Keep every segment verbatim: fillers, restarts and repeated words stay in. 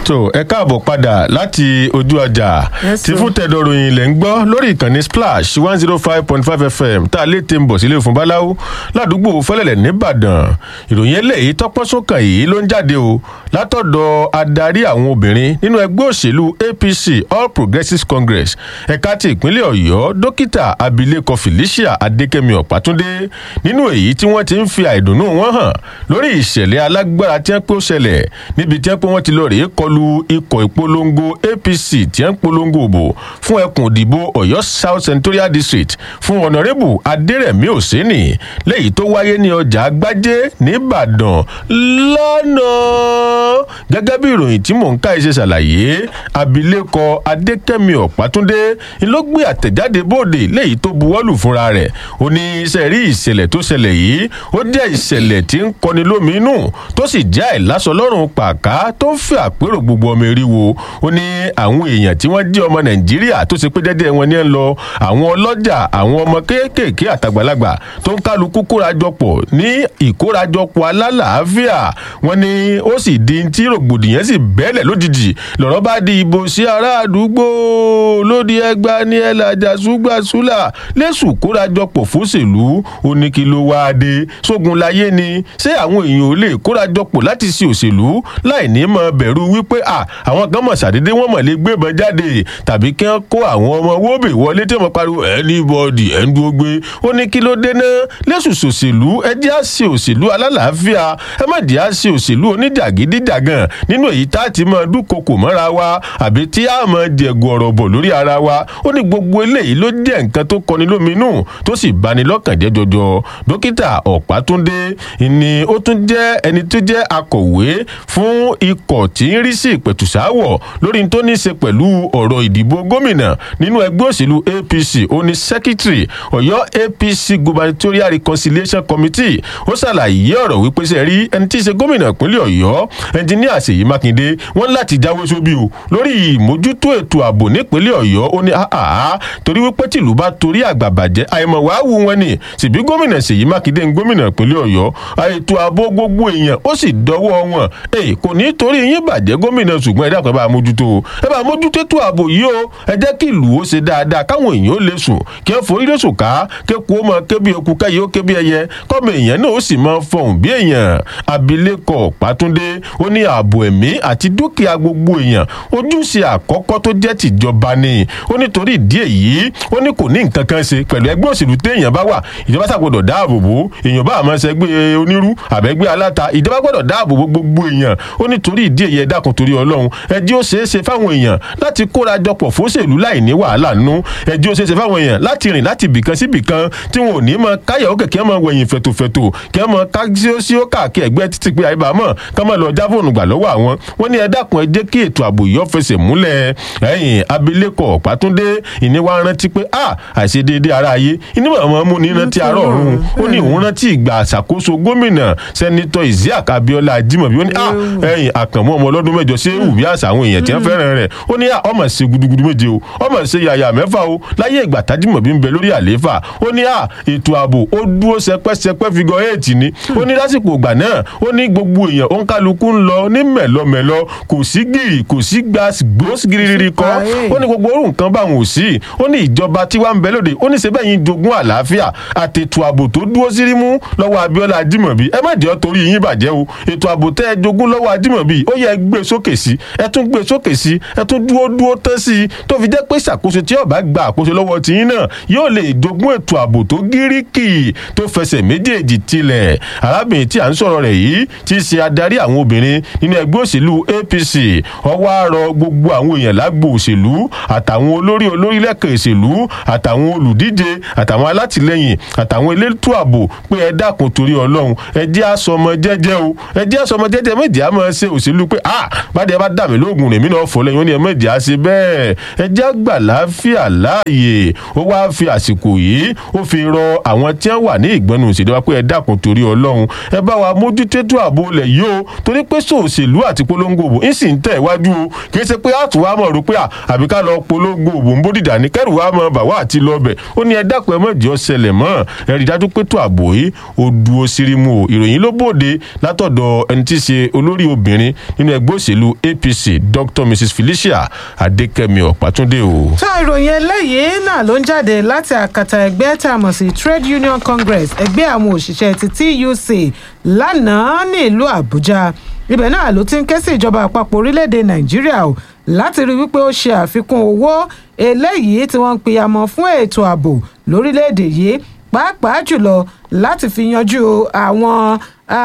tó ẹ káàbọ̀ padà láti ojú ọjà tí fún tẹ̀dọ̀ròyìn ilẹ̀ ń gbọ́ lórí ìkànnì splash one zero five point five fm tá a lè tẹ̀ ń bọ̀ sílé fún báláwo ládùúgbò fẹ́lẹ̀lẹ̀ nìbàdàn. ìròyìn eléyìí tọ́pọ́ sókàn yìí ló ń jáde o látọ̀dọ̀ adarí àwọn obìnrin nínú ẹgbẹ́ òṣèlú A P C All Progressives Congress ẹ̀ka ti ìpínlẹ̀ ọ̀yọ́ dókítà abilékọ Felicia Adékẹ́mi Ọ̀pátúndé nínú èyí tí wọ́n ti ń fi àìdùnnú wọn hàn lórí ìṣẹ̀lẹ̀ alágbára tí wọ́n pé ó ṣẹlẹ̀ níbi tí wọ́n pé wọ́n ti lọ rèé kọlu ikọ̀ ìpolongo A P C tí wọ́n polongo òbò fún ẹkùn ìdìbò Ọ̀yọ́ South Senatorial District fún ọ̀nàrẹ́bù Adérẹ̀mí Òsénì léyìí tó wáyé ní ọjà Agbájé nìbàdàn lọ́nà gẹ́gẹ́ bí ìròyìn tí mò ń ká iṣẹ́ ṣàlàyé abilékọ Adékẹ́mi Ọ̀pátúndé ló gbé àtẹ̀jáde bóde léyìí tó buwọ́lù fúnra rẹ̀ ó ní iṣẹ́ rí ìṣẹ̀lẹ̀ tó ṣẹlẹ̀ yìí ó jẹ́ ìṣẹ̀lẹ̀ tí ń kọni lóminú tó sì jẹ́ àìláṣọ lọ́rùn pàká tó ń fẹ́ àpérò gbogbo ọmọ eriwo ó ní àwọn èèyàn tí wọ́n jẹ́ ọmọ Nàìjíríà tó ṣe pé dẹ́dẹ́ wọn ní ẹ̀ ń lọ àwọn ọlọ́jà àwọn ọmọ kéékèèké àtàgbàlagbà tó ń kálukú kórajọpọ̀ ní ìkórajọpọ̀ alálàáfíà wọn ni ó sì di tí rògbòdìyàn sì bẹ́ẹ̀lẹ̀ lójijì lọ́rọ̀ bá di ìbò sí ará àdúgbò lóde ẹgbà ní ẹlàjà ṣùgbàṣùlà lẹ́sùn kórajọpọ̀ fóṣèlú ó ní kí ló wáá dé sógun láyé ni ṣé àwọn èèyàn ò lè kórajọpọ̀ láti ṣe òṣèlú láì ní mọ bẹ̀rù wípé à àwọn kan mọ̀ ṣàdédé wọ́n mọ̀ lè gbébọn jáde tàbí kí wọ́n kó àwọn ọmọ wóbè wọlé tí wọ́n pariwo anybody ẹ̀ ń dúró gbé ó ní kí ló dé náà lẹ́sùn ṣòṣèlú ẹ jẹ́ á ṣe òṣèlú alálàáfíà ẹ má jẹ́ á ṣe òṣèlú oníjàgídíjàgàn nínú èyí tá a ti máa dúnkokò mọ́ra wa àbí tí a máa jẹ̀gùn ọ̀rọ̀ bọ̀ lórí ara wa ó ní gbogbo eléyìí ló jẹ́ nǹkan tó kọni lóminú tó sì bani lọ́kàn jẹ́ jọjọ dókítà Ọ̀pátúndé ni ó tún jẹ́ ẹni tó jẹ́ akọ̀wé fún ikọ̀ tí ń rí sí ìpẹ̀tùsáwọ̀ lórí tó ní í ṣe pẹ̀lú ọ̀rọ̀ ìdìbò gómìnà nínú ẹgbẹ́ òṣèlú A P C ó ní secretary Ọ̀yọ́ A P C gubernatorial reconciliation committee ó ṣàlàyé ọ̀rọ̀ wípé ṣe rí ẹni tí í ṣe gómìnà ìpínlẹ̀ Ọ̀yọ́ ẹnjiníà Ṣèyí Mákindé wọ́n láti jáwé sóbì o lórí ìmójútó ètò ààbò nípínlẹ̀ Ọ̀yọ́ ó ní àhà torí wípé tìlú bá torí àgbà bàjẹ́ àìmọ̀ wàá wù wọn ni síbí gómìnà Ṣèyí Mákindé ń gómìnà ìpínlẹ̀ Ọ̀yọ́ ètò ààbò gbogbo èèyàn ó sì dọwọ́ wọn ẹ kò ní torí yín bàjẹ́ gómìnà ṣùgbọ́n ẹ dákun ẹ bá mójútó ẹ bá mójútó ètò ààbò yìí o ẹ jẹ́ kí ìlú ó ṣe dáadáa káwọn èèyàn ó lè sùn kí ẹ forí lè sùn ká kéku ó mọ kébi eku káyé ó kébi ẹyẹ kọ́mọ èèyàn náà ó sì máa fọhùn bí èèyàn abilékọ Ọ̀pátúndé ó ní ààbò ẹ̀mí àti dúkìá gbogbo èèyàn ojúṣe àkọ́kọ́ tó jẹ́ tìjọba ni ó nítorí ìdí èyí ó ní kò ní nǹkan kan ṣe pẹ̀lú ẹgbẹ́ òṣèlú téèyàn bá wà ìjọba ṣàgbọ́dọ̀ dáàbò bò èèyàn bá àmọ́ ṣẹgbẹ́ onírú àbẹ́gbẹ́ aláta ìjọba gbọ́dọ̀ dáàbò bò gbogbo èèyàn ó nítorí ìdí èyí ẹ dákun torí Ọlọ́run ẹ jẹ́ ó ṣeé ṣe fáwọn èèyàn láti kóra jọpọ̀ fóṣèlú láì ní wàhálà nínú ẹ jẹ́ ó ṣeé ṣe fáwọn èèyàn láti rìn láti bìkan sí bìkan tí wọn ò ní mọ káyà ó kẹ̀kẹ́ mọ wẹ̀yìn fẹ̀tòfẹ̀tò kí ẹ mọ káṣíọ́síọ́ káàkiri ẹgbẹ́ títí pé àyíbá mọ̀ ká má lọ já fóònù gbà lọ́wọ́ àwọn wọn ní ẹ dákun ẹ jẹ́ kí ètò ààbò yìí fẹsẹ̀ múlẹ̀ ẹ̀yìn abilékọ Ọ̀pátúndé ìní wa rántí pé a àìṣedéédé ara ayé ìní màmá mú ní rántí àárọ̀ ọ̀run ó ní òun rántí ìgbà àṣàkóso gómìnà sẹ́nitọ́ Isiaq Abiola Ajimobi ó ní a ẹ̀yìn àkànmú ọmọ ọlọ́dún mẹ́jọ ṣé wù bí àṣà àwọn èèyàn tí wọ́n fẹ́ràn rẹ̀ ó ní ọmọ ṣe gudugudu méje o ọmọ ṣe yàyà mẹ́fà o láyé ìgbà tájímọ̀bí ń bẹ lórí àlééfà ó ní a ètò ààbò ó dúró sẹpẹ́sẹpẹ́ figure eight ni ó ní lásìkò ìgbà náà ó ní gbogbo èèyàn ó ń kálukú ń lọ ní mẹ̀lọmẹ̀lọ kò sí gírì kò sí gbòsgìrìrì kọ́ ó ní gbogbo orú nǹkan báwọn ò sí ó ní ìjọba tí wàá ń bẹ lóde ó ní ṣebí ẹ̀yin jogún àlàáfíà àtètò ààbò tó dúró sírímú lọ́wọ́ Abíọ́lá Ajímọ̀bí ẹ má jẹ́ ọ torí yín bàjẹ́ o ètò ààbò tẹ́ ẹ jogún lọ́wọ́ Ajímọ̀bí ó yẹ gbé sókè sí ẹ tún gbé sókè sí ẹ tún dúró dúró tán sí tó fi jẹ́ pé ṣàkóso tí ó bá gba àkóso lọ́wọ́ tiyín náà yóò lè jogún ètò ààbò tó gíríkì tó fẹsẹ̀ méjèèjì tilẹ̀ arábìnrin tí à ń sọ̀rọ̀ rẹ̀ yìí ti ṣe adarí àwọn obìnrin nínú ẹgbẹ́ òṣèlú A P C ọwọ́ àárọ̀ gbogbo àwọn èèyàn lágbo òṣèlú àtàwọn olórí olórí lẹ́kàn òṣèlú àtàwọn olùdíje àtàwọn alátìlẹyìn àtàwọn elétò ààbò pé ẹ dákun torí Ọlọ́run ẹ jẹ́ àsọmọ jẹ́jẹ́ o ẹ jẹ́ àsọmọ jẹ́jẹ́ méjì á máa ṣe òṣèlú pé ah bàdé bá dà mí lóògùn rèmí náà fọ́ lẹ́yìn ó ní ẹ méjì á ṣe bẹ́ẹ̀ ẹ jẹ́ àgbà láàfíà láàyè ó wá fi àsìkò yìí ó fi rọ àwọn tí wọ́n wà ní ìgbẹ́nu òṣèlú pé ẹ dákun torí Ọlọ́run ẹ bá wa mójútó ààbò lẹ̀ yìí o torí pé sòṣèlú òṣèlú àti polongo òbò ń sì ń tẹ̀ wájú o kì í ṣe pé àtúwá mọ̀ rò pé àbí ká lọ polongo òbò ń bódìdà ní kẹ́rù wa mọ̀ bàwá àti lọ́bẹ̀ ó ní ẹ dákun ẹ mọ̀ jẹ́ ọ̀sẹ̀lẹ̀ mọ́ ẹ rí dájú pé tó ààbò yìí ó dúró sírímù o ìròyìn ló bòde látọ̀dọ̀ ẹni tí í ṣe olórí obìnrin nínú ẹgbẹ́ òṣèlú A P C Doctor Mrs Felicia Adékẹ́mi Ọ̀pátúndé o. tó ìròyìn eléyìí náà ló ń jáde láti àkàtà ẹgbẹ́ tá a mọ̀ sí Trade Union Congress ẹgbẹ́ àwọn òṣìṣẹ́ ti T U C lánàá ní ìlú Àbújá ibẹ̀ náà ló ti ń ké sí ìjọba àpapọ̀ orílẹ̀-èdè Nàìjíríà o láti rí wípé ó ṣe àfikún owó eléyìí tí wọ́n ń pìyàmọ́ fún ètò ààbò lórílẹ̀-èdè yìí pàápàá jùlọ láti fi yanjú àwọn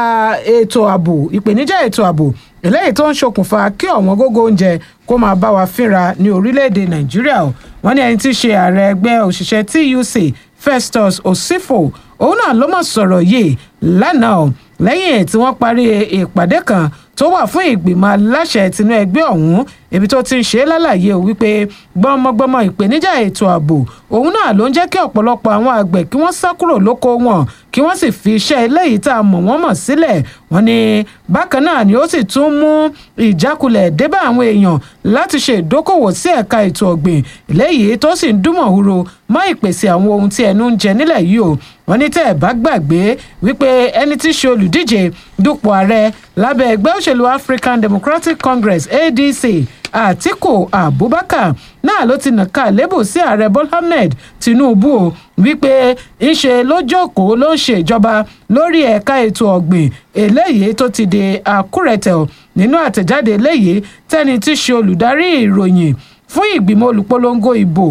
ètò ààbò ìpèníjà ètò ààbò eléyìí tó ń ṣokùnfà kí ọ̀wọ́n gógó oúnjẹ kó máa bá wa fínra ní orílẹ̀-èdè Nàìjíríà o wọ́n ní ẹni tí í ṣe ààrẹ ẹgbẹ́ òṣìṣẹ́ T U C Festus Osifo òun náà ló mọ̀ sọ̀rọ̀ yìí lánàá lẹ́yìn tí wọ́n parí ìpàdé kan tó wà fún ìgbìmọ̀ aláṣẹ tinú ẹgbẹ́ ọ̀hún ibi tó ti ń ṣe lálàyé o wípé gbọmọgbọmọ ìpèníjà ètò ààbò òun náà ló ń jẹ́ kí ọ̀pọ̀lọpọ̀ àwọn àgbẹ̀ kí wọ́n sá kúrò lóko wọn kí wọ́n sì fi iṣẹ́ eléyìí tá a mọ̀ wọ́n mọ̀ sílẹ̀ wọ́n ní bákan náà ni ó sì tún mú ìjákulẹ̀ débá àwọn èèyàn láti ṣe ìdókòwò sí ẹ̀ka ètò ọ̀gbìn eléyìí tó sì ń dúnmọ̀ huro mọ́ ìpèsè àwọn ohun tí ẹnu ń jẹ nílẹ̀ yìí o wọ́n ní tẹ́ ẹ̀ bá gbàgbé wípé ẹni tí í ṣe olùdíje dupò ààrẹ lábẹ́ ẹgbẹ́ òṣèlú African Democratic Congress A D C Àtíkù Abubakar náà ló ti nàka lébù sí ààrẹ Bọ́lá Ahmed Tinubu o wípé ńṣe ló jókòó ló ń ṣe ìjọba lórí ẹ̀ka ètò ọ̀gbìn eléyìí tó ti di àkúrẹ̀tẹ̀ nínú àtẹ̀jáde eléyìí tẹ́ni tí ṣe olùdarí ìròyìn fún ìgbìmọ̀ olùpolongo ìbò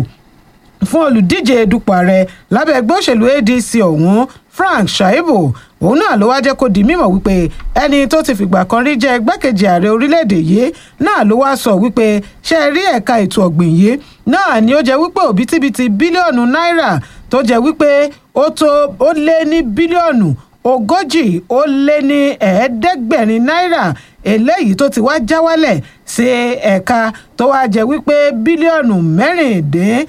fún olùdíje dupò ààrẹ lábẹ́ ẹgbẹ́ òṣèlú A D C ọ̀hún Frank Shaibu òun náà ló wá jẹ́ kó di mímọ̀ wípé ẹni tó ti fìgbà kan rí jẹ́ igbákejì ààrẹ orílẹ̀-èdè yìí náà ló wá sọ wípé ṣe rí ẹ̀ka ètò ọ̀gbìn yìí náà ni ó jẹ́ wípé òbítíbitì bílíọ̀nù náírà tó jẹ́ wípé ó tó ó lé ní bílíọ̀nù ogójì ó lé ní ẹ̀ẹ́dẹ́gbẹ̀rin náírà eléyìí tó ti wá já wálẹ̀ sí ẹ̀ka tó wá jẹ́ wípé bílíọ̀nù mẹ́rìndín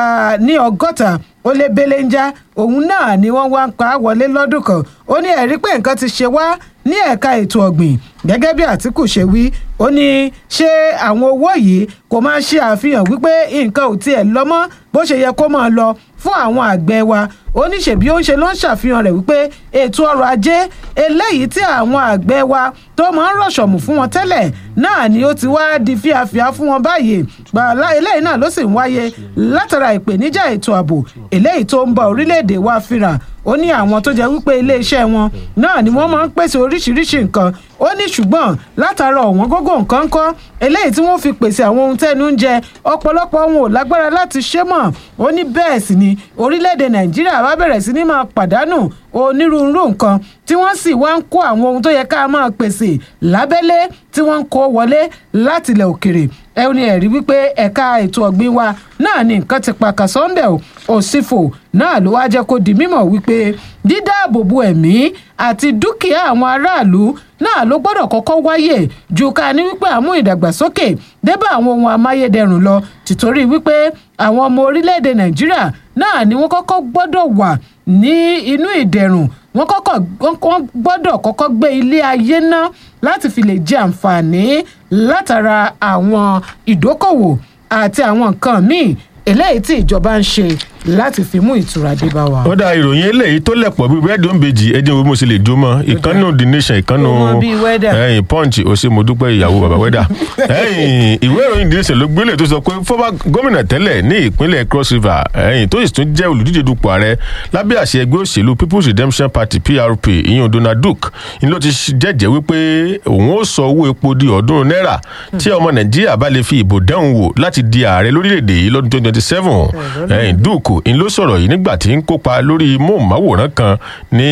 ní ọgọ́ta ó lé belenja òun náà ni wọ́n wá ń pa wọlé lọ́dún kan ó ní ẹ̀rí pé nǹkan ti ṣe wá ní ẹ̀ka ètò ọ̀gbìn gẹ́gẹ́ bí Àtíkù ṣe wí ó ní ṣé àwọn owó yìí kò máa ṣe àfihàn wípé nǹkan ò tiẹ̀ lọ mọ́ bó ṣe yẹ kó máa lọ fún àwọn àgbẹ̀ wa ó ní ṣèbí ó ń ṣe ló ń ṣàfihàn rẹ̀ wípé ètò ọrọ̀ ajé eléyìí tí àwọn àgbẹ̀ wa tó máa ń rọ̀ṣọ̀mù fún wọn tẹ́lẹ̀ náà ni ó ti wá di fíafíà fún wọn báyìí gbàlá eléyìí náà ló sì ń wáyé látara ìpèníjà ètò ààbò eléyìí tó ń bá orílẹ̀-èdè wa fínra ó ní àwọn tó jẹ́ wípé iléeṣẹ́ wọn náà ni wọ́n máa ń pèsè oríṣiríṣi nǹkan ó ní ṣùgbọ́n látara ọ̀wọ́n gógó nǹkan kọ́ eléyìí tí wọ́n fi pèsè àwọn ohun tẹ́nu ń jẹ ọ̀pọ̀lọpọ̀ wọn ò lágbára láti ṣe mọ́ ó ní bẹ́ẹ̀ sì ni orílẹ̀-èdè Nàìjíríà wá bẹ̀rẹ̀ sí ní máa pàdánù onírúurú nǹkan tí wọ́n sì wá ń kó àwọn ohun tó yẹ ká máa pèsè lábẹ́lé tí wọ́n ń kó wọlé láti ilẹ̀ òkèrè ẹ ní ẹ̀rí wípé ẹ̀ka ètò ọ̀gbìn wa náà ni nǹkan ti pa kàsọ́ńbẹ̀ Òsífò náà ló wá jẹ́ kó di mímọ̀ wípé dídáàbòbò ẹ̀mí àti dúkìá àwọn aráàlú náà ló gbọ́dọ̀ kọ́kọ́ wáyé ju ká ní wípé àmú ìdàgbàsókè débà àwọn ohun amáyédẹrùn lọ tìtorí wípé àwọn ọmọ orílẹ̀-èdè Nàìjíríà náà ni wọ́n kọ́kọ́ gbọ́dọ̀ wà ní inú ìdẹ̀rùn wọ́n kọ́kọ́ wọ́n gbọ́dọ̀ kọ́kọ́ gbé ilé ayé ná láti fi lè jẹ àǹfààní látara àwọn ìdókòwò àti àwọn nǹkan míì eléyìí tí ìjọba ń ṣe láti fi mú ìtura dé bá wa. ó dá ìròyìn eléyìí tó lẹ̀pọ̀ bíi rẹ́díò ń bèjì ẹ̀jẹ̀ wo mo ṣe lè dúró mọ́ ìkànnù The Nation ìkànnù ẹ̀yìn Punch òsè mo dúpẹ́ ìyàwó bàbá wẹ́dà ẹ̀yìn ìwé ìròyìn The Nation ló gbélé tó sọ pé fọ́bà gómìnà tẹ́lẹ̀ ní ìpínlẹ̀ Cross River ẹ̀yìn tó sì tún jẹ́ olùdíje dupò ààrẹ lábẹ́ àṣẹ ẹgbẹ́ òṣèlú People's Redemption Party P R P ìyẹn Donald Duke ni ló ti jẹ́jẹ́ wípé òun ó sọ owó epo di ọ̀ọ́dúnrún náírà tí ọmọ Nàìjíríà bá lè fi ìbò dẹ́hùn wò láti di ààrẹ lórílẹ̀‐èdè yìí lọ́dún twenty twenty seven ẹ̀yìn Duke ń ló sọ̀rọ̀ yìí nígbà tí ń kópa lórí móhùnmáwòrán kan ní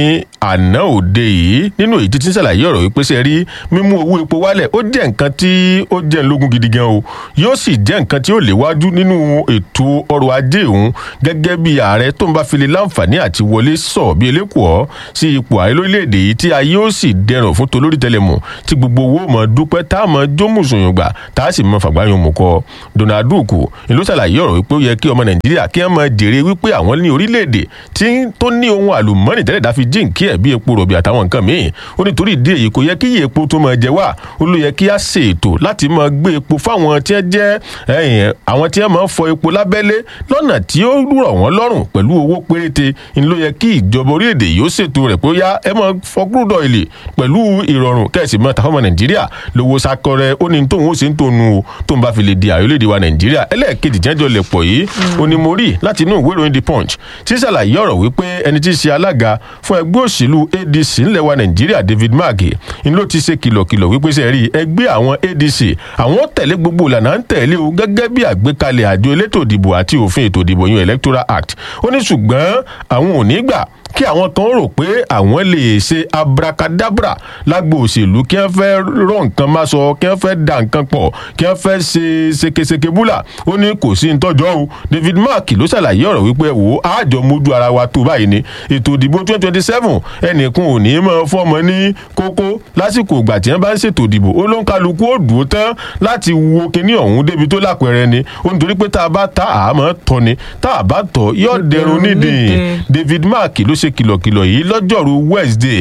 àná òde yìí nínú èyí tí ń ṣàlàyé ọ̀rọ̀ wípé ṣe rí mímú owó epo wálẹ̀ ó jẹ́ nǹkan tí ó jẹ́ lógún gidi gan o yóò sì jẹ́ nǹkan tí ó léwájú nínú ètò ọrọ̀ ajé òun gẹ́gẹ́ bí ààrẹ tó ń bá fi lè láǹfààní àti wọlé sọ bí elékòó sí ipò ààrẹ lórílẹ̀‐èdè yìí tí ayé ó sì dẹrùn fún tolórí tẹlẹmù tí gbogbo owó mọ̀ dúpẹ́ tá a mọ̀ jómùsùn gbà tá a sì mọ̀ fàgbáyùn mú kọ Donald Duke ìlú ṣàlàyé ọ̀rọ̀ wípé ó yẹ kí ọmọ Nàìjíríà kí ẹ máa jèrè wípé àwọn ní orílẹ̀-èdè tí tó ní ohun àlùmọ́ọ́nì tẹ́lẹ̀ dá fi jíǹkí ẹ̀ bí epo rọ̀bì àtàwọn nǹkan míì ó nítorí ìdí èyí kò yẹ kí iye epo tó máa jẹ wá ó ló yẹ kí á ṣe ètò láti máa gbé epo fáwọn tí wọ́n jẹ́ àwọn tí wọ́n máa ń fọ epo lábẹ́lé lọ́nà tí ó rọ̀ wọ́n lọ́rùn pẹ̀lú owó péréte ń ló yẹ kí ìjọba orílẹ̀-èdè yìí ó ṣètò rẹ̀ pé ó yá ẹ máa fọ crude oil pẹ̀lú ìrọ̀rùn kẹ́sì mọ́ tàfọ́mọ nàìjíríà lówó sakọrẹ ó ní tóun ó sì ń tonu o tóun bá fi lè di ààrẹ orílẹ̀-èdè wa nàìjíríà ẹlẹ́ẹ̀kejì jẹ́jọ́ lè pọ̀ yìí ó ní mo rí láti inú ìwé ìròyìn the punch tí ṣàlàyé ọ̀rọ̀ wípé ẹni tí í ṣe alága fún ẹgbẹ́ òṣèlú A D C ńlẹ̀ wa nàìjíríà David Mark ń ló ti ṣe kìlọ̀kìlọ̀ wípé ṣe rí ẹgbẹ́ àwọn A D C àwọn tẹ̀lé gbogbo ìlànà ń tẹ̀lé o gẹ́gẹ́ bí àgbékalẹ̀ àjọ elétò ìdìbò àti òfin ètò ìdìbò yún Electoral Act ó ní ṣùgbọ́n àwọn ò ní gbà kí àwọn kan rò pé àwọn lè ṣe abracadabra lágbo òṣèlú kí wọ́n fẹ́ rọ nǹkan máa sọ kí wọ́n fẹ́ da nǹkan pọ̀ kí wọ́n fẹ́ ṣe ṣekeṣeke búlà ó ní kò sí ntọ́jọ́ o David Mark ló ṣàlàyé ọ̀rọ̀ wípé wò ó àjọ mójú ara wa tó báyìí ni ètò ìdìbò twenty twenty seven ẹnìkan ò ní máa fọ́mọ ní kókó lásìkò ìgbà tí wọ́n bá ń ṣètò ìdìbò ó ló ń kálukú ó dùn ó tán láti wo kinní ọ̀hún débi tó lápẹẹrẹ ni ó nítorí pé tá a bá ta àmọ́ tọ́ ni tá a bá tọ́ yóò dẹrun nídìí David Mark ló ṣe kìlọ̀kìlọ̀ yìí lọ́jọ́rú Wednesday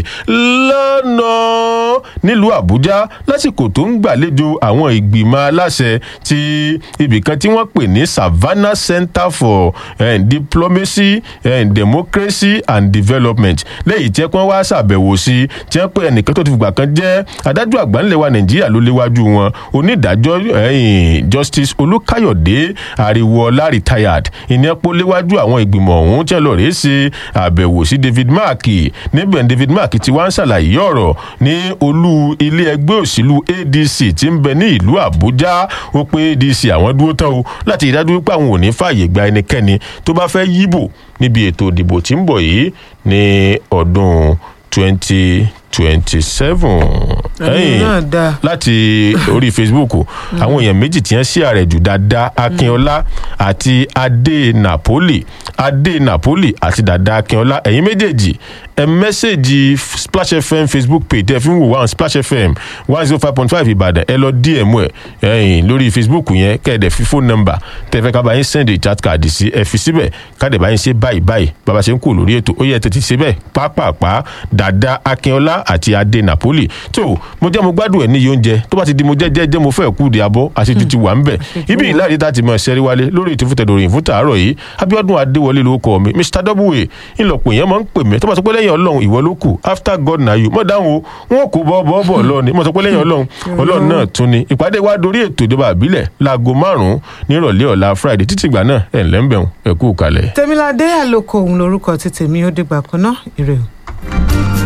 lọ́nà nílùú Àbújá lásìkò tó ń gbàlejò àwọn ìgbìmọ̀ aláṣẹ ti ibìkan tí wọ́n pè ní Savannah Center for eh, Diplomacy eh, Democracy and Development lẹ́yìn tí wọ́n wá ṣàbẹ̀wò sí tí wọ́n pè ẹnìkan tó ti fìgbà kan jẹ́ adájọ́ àgbà ńlẹ̀ wa Nàìjíríà ló léwájú wọn onídàájọ́ eh, Justice Olúkáyọ̀dé Àríwọ̀ọ́lá retired ìníẹ́pọ̀ léwájú àwọn ìgbìmọ̀ ọ̀hún tí wọ́n lọ rèé ṣe àbẹ̀wò sí David Mark níbẹ̀ David Mark ti wá ń ṣàlàyé ọ̀rọ̀ ní olú ilé ẹgbẹ́ òṣèlú A D C tí ń bẹ ní ìlú Àbújá ó pé A D C àwọn dúró tán o láti ìdájú pé àwọn ò ní fààyè gba ẹnikẹ́ni tó bá fẹ́ yíbò níbi ètò ìdìbò tí ń bọ̀ yìí ní ọdún twenty twenty seven ẹ̀yìn láti orí Facebook àwọn èèyàn méjì tí wọ́n ṣí ààrẹ jù dáadáa Akínọlá àti Adé Napoli Adé Napoli àti dàda Akínọlá ẹ̀yin méjèèjì ẹ mẹ́sẹ̀gì Splash F M Facebook page tẹ́ fi ń wò wá Splash F M one zero five point five Ìbàdàn ẹ lọ D M ẹ ẹ̀yìn lórí Facebook yẹn kẹ́ẹ̀dẹ̀ fi phone number tẹ́ fẹ́ ká bá yín send chat card sí ẹ fi síbẹ̀ káàdẹ̀ bá yín ṣe báyìí báyìí bàbá ṣe ń kú lórí ètò ó yẹ tètè síbẹ̀ pápápá dàda Akínọlá àti Adé Napoli tó mo jẹ́ mo gbádùn ẹ̀ níyì oúnjẹ tó bá ti di mo jẹ́ jẹ́ jẹ́ mo fẹ́ kú di abọ́ àṣejù ti wà ń bẹ̀ ibi ìlàrí tá ti mọ̀ ṣẹ́rí wálé lórí ètò ìfúntẹ̀dọ̀rìn fún tàárọ̀ yìí Abíọ́dún Adéwọlé ló kọ́ mi Mr W ńlọpọ̀ yẹn máa ń pè mí tó bá sọ pé lẹ́yìn Ọlọ́run ìwọ ló kù after God na you mọ̀ dáhùn o wọn kò bọ́ bọ́ bọ́ lọ ni mo sọ pé lẹ́yìn Ọlọ́run Ọlọ́run náà tún ni ìpàdé wa dorí ètò ìjọba àbílẹ̀ láago márùn-ún nírọ̀lẹ́ ọ̀la Friday títí ìgbà náà ẹ̀ ńlẹ́ ń bẹ̀rùn ẹ̀ kú kalẹ̀. Tèmiládé Àlòkò òun lorúkọ ti tèmi ó dìgbà kan náà ire o.